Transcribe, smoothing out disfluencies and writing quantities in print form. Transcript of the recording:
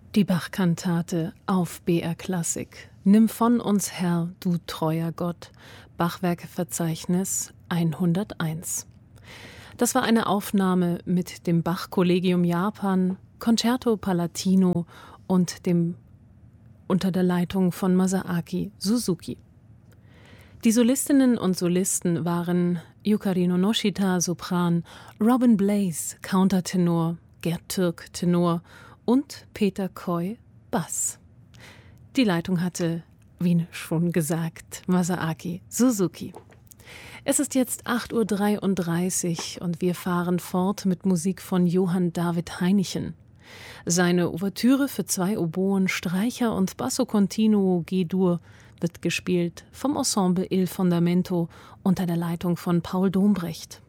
Die Bach-Kantate auf BR Klassik. Nimm von uns, Herr, du treuer Gott. Bachwerkeverzeichnis 101. Das war eine Aufnahme mit dem Bach-Kollegium Japan, Concerto Palatino und dem unter der Leitung von Masaaki Suzuki. Die Solistinnen und Solisten waren Yukari Noshita, Sopran, Robin Blaze, Countertenor, Gerd Türk, Tenor und Peter Coy, Bass. Die Leitung hatte, wie schon gesagt, Masaaki Suzuki. Es ist jetzt 8:33 Uhr und wir fahren fort mit Musik von Johann David Heinichen. Seine Ouvertüre für 2 Oboen, Streicher und Basso Continuo G-Dur wird gespielt vom Ensemble Il Fondamento unter der Leitung von Paul Dombrecht.